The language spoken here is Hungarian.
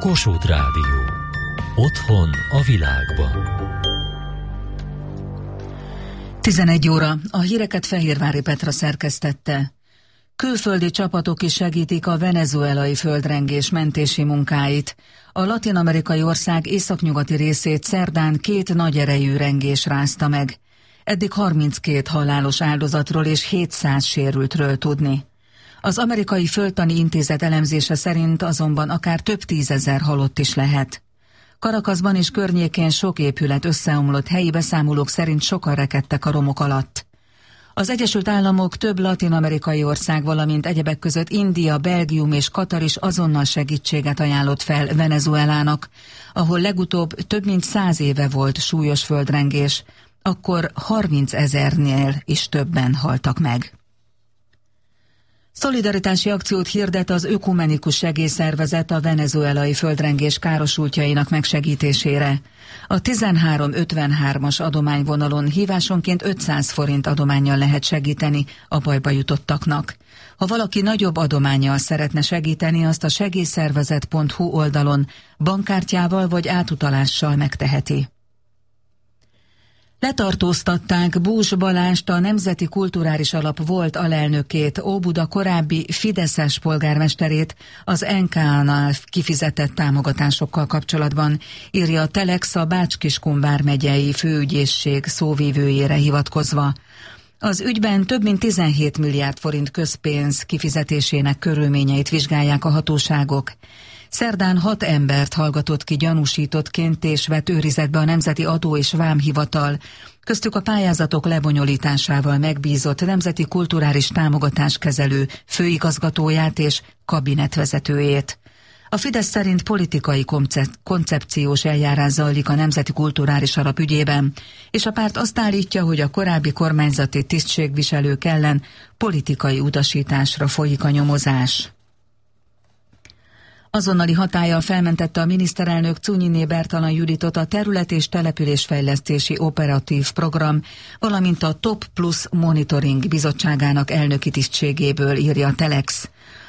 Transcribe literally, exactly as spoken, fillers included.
Kossuth Rádió. Otthon a világban. tizenegy óra. A híreket Fehérvári Petra szerkesztette. Külföldi csapatok is segítik a venezuelai földrengés mentési munkáit. A latin-amerikai ország északnyugati részét szerdán két nagy erejű rengés rázta meg. Eddig harminckét halálos áldozatról és hétszáz sérültről tudni. Az Amerikai Földtani Intézet elemzése szerint azonban akár több tízezer halott is lehet. Caracasban és környékén sok épület összeomlott, helyi beszámolók szerint sokan rekedtek a romok alatt. Az Egyesült Államok, több latin-amerikai ország, valamint egyebek között India, Belgium és Katar is azonnal segítséget ajánlott fel Venezuelának, ahol legutóbb több mint száz éve volt súlyos földrengés, akkor harmincezernél is többen haltak meg. Szolidaritási akciót hirdet az Ökumenikus Segélyszervezet a venezuelai földrengés károsultjainak megsegítésére. A tizenhárom ötvenhármas adományvonalon hívásonként ötszáz forint adománnyal lehet segíteni a bajba jutottaknak. Ha valaki nagyobb adománnyal szeretne segíteni, azt a segélyszervezet pont hu oldalon bankkártyával vagy átutalással megteheti. Letartóztatták Bús Balást, a Nemzeti Kulturális Alap volt alelnökét, Óbuda korábbi fideszes polgármesterét az en ká á-nál kifizetett támogatásokkal kapcsolatban, írja a Telex a Bács-Kiskun vármegyei főügyészség szóvívőjére hivatkozva. Az ügyben több mint tizenhét milliárd forint közpénz kifizetésének körülményeit vizsgálják a hatóságok. Szerdán hat embert hallgatott ki gyanúsítottként és vett őrizetbe a Nemzeti Adó és Vámhivatal, köztük a pályázatok lebonyolításával megbízott Nemzeti Kulturális Támogatáskezelő főigazgatóját és kabinetvezetőjét. A Fidesz szerint politikai koncepciós eljárás zajlik a Nemzeti Kulturális Alap ügyében, és a párt azt állítja, hogy a korábbi kormányzati tisztségviselők ellen politikai utasításra folyik a nyomozás. Azonnali hatállyal felmentette a miniszterelnök Czunyiné Bertalan Juditot a Terület- és Településfejlesztési Operatív Program, valamint a Top Plus Monitoring Bizottságának elnöki tisztségéből, írja a Telex.